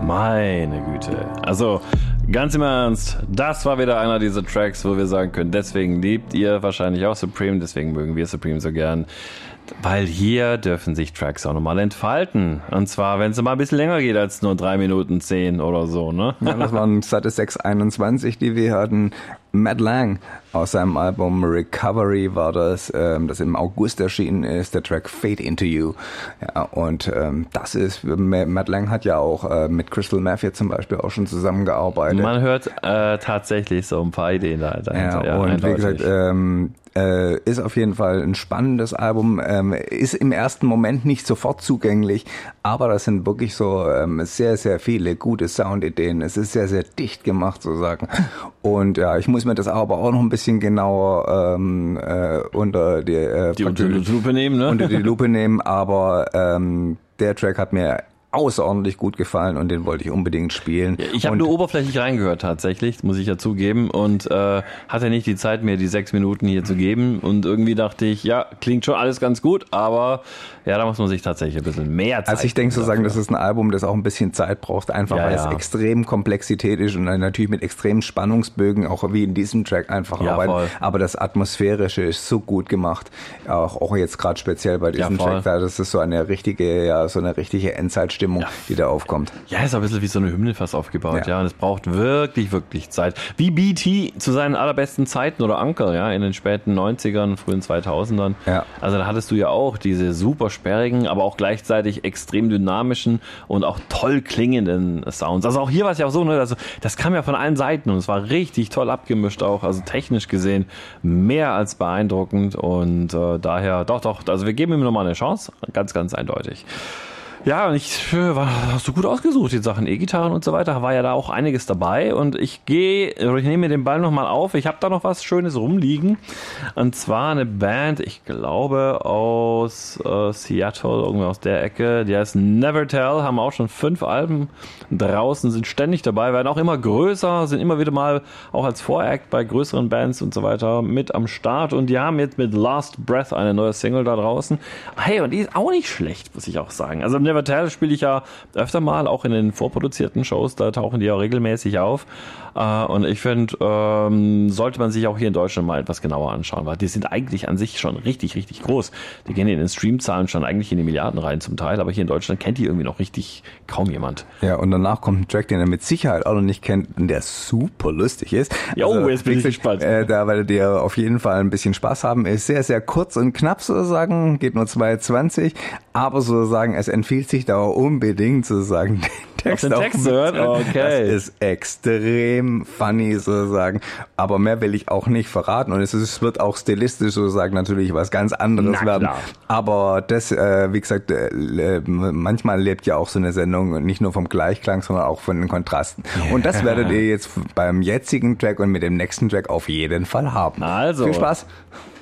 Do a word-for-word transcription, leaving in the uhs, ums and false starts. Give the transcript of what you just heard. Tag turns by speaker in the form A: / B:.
A: Meine Güte. Also, ganz im Ernst, das war wieder einer dieser Tracks, wo wir sagen können, deswegen liebt ihr wahrscheinlich auch Supreme, deswegen mögen wir Supreme so gern. Weil hier dürfen sich Tracks auch nochmal entfalten. Und zwar, wenn es mal ein bisschen länger geht als nur drei Minuten zehn oder so, ne?
B: Ja, das waren Seite sechs einundzwanzig, die wir hatten. Matt Lang aus seinem Album Recovery war das, ähm, das im August erschienen ist, der Track Fade Into You. Ja, und ähm, das ist, Matt Lang hat ja auch äh, mit Crystal Mafia zum Beispiel auch schon zusammengearbeitet.
A: Man hört äh, tatsächlich so ein paar Ideen da dahinter.
B: Ja, ja, und eindeutig. Wie gesagt, ähm, äh, ist auf jeden Fall ein spannendes Album, ähm, ist im ersten Moment nicht sofort zugänglich, aber das sind wirklich so ähm, sehr, sehr viele gute Soundideen. Es ist sehr, sehr dicht gemacht, sozusagen. Und ja, ich muss mir das aber auch noch ein bisschen genauer ähm, äh, unter die, äh,
A: die unter die Lupe nehmen, ne?
B: Unter die Lupe nehmen, aber ähm, der Track hat mir außerordentlich gut gefallen und den wollte ich unbedingt spielen.
A: Ja, ich habe nur oberflächlich reingehört tatsächlich, muss ich ja zugeben, und äh, hatte nicht die Zeit, mir die sechs Minuten hier zu geben, und irgendwie dachte ich, ja, klingt schon alles ganz gut, aber ja, da muss man sich tatsächlich ein bisschen mehr Zeit.
B: Also ich denke sozusagen, das ist ein Album, das auch ein bisschen Zeit braucht, einfach ja, weil ja. es extrem Komplexität ist und dann natürlich mit extremen Spannungsbögen, auch wie in diesem Track einfach
A: ja,
B: arbeiten.
A: Voll.
B: Aber das Atmosphärische ist so gut gemacht, auch, auch jetzt gerade speziell bei diesem
A: ja,
B: Track, da das ist so eine richtige, ja, so eine richtige Endzeitstimmung, ja. die da aufkommt.
A: Ja, ist ein bisschen wie so eine Hymne fast aufgebaut, ja, ja, und es braucht wirklich, wirklich Zeit. Wie B T zu seinen allerbesten Zeiten oder Uncle, ja, in den späten neunzigern, frühen zweitausendern.
B: Ja.
A: Also da hattest du ja auch diese super sperrigen, aber auch gleichzeitig extrem dynamischen und auch toll klingenden Sounds. Also auch hier war es ja auch so, ne, also das kam ja von allen Seiten und es war richtig toll abgemischt auch, also technisch gesehen mehr als beeindruckend, und äh, daher, doch, doch, also wir geben ihm nochmal eine Chance, ganz, ganz eindeutig. Ja, und ich war, hast du gut ausgesucht, die Sachen E-Gitarren und so weiter, war ja da auch einiges dabei, und ich gehe, ich nehme mir den Ball nochmal auf, ich habe da noch was Schönes rumliegen, und zwar eine Band, ich glaube aus äh, Seattle, irgendwie aus der Ecke, die heißt Never Tell, haben auch schon fünf Alben draußen, sind ständig dabei, werden auch immer größer, sind immer wieder mal auch als Voract bei größeren Bands und so weiter mit am Start, und die haben jetzt mit Last Breath eine neue Single da draußen. Hey, und die ist auch nicht schlecht, muss ich auch sagen. Also Never Tell spiele ich ja öfter mal, auch in den vorproduzierten Shows, da tauchen die ja regelmäßig auf. Und ich finde, ähm, sollte man sich auch hier in Deutschland mal etwas genauer anschauen, weil die sind eigentlich an sich schon richtig, richtig groß. Die gehen in den Streamzahlen schon eigentlich in die Milliarden rein zum Teil, aber hier in Deutschland kennt die irgendwie noch richtig kaum jemand.
B: Ja, und danach kommt ein Track, den er mit Sicherheit auch noch nicht kennt, und der super lustig ist.
A: Jo, also, jetzt bin ich gespannt.
B: Äh, da werdet ihr auf jeden Fall ein bisschen Spaß haben. Ist sehr, sehr kurz und knapp sozusagen, geht nur zwei zwanzig, aber sozusagen, es empfiehlt sich da auch unbedingt sozusagen den Text,
A: auf den Text zu hören. Okay.
B: Das ist extrem funny sozusagen, aber mehr will ich auch nicht verraten, und es, ist, es wird auch stilistisch sozusagen natürlich was ganz anderes werden. Aber das, äh, wie gesagt, äh, manchmal lebt ja auch so eine Sendung nicht nur vom Gleichklang, sondern auch von den Kontrasten. Und das werdet ihr jetzt beim jetzigen Track und mit dem nächsten Track auf jeden Fall haben.
A: Also.
B: Viel Spaß.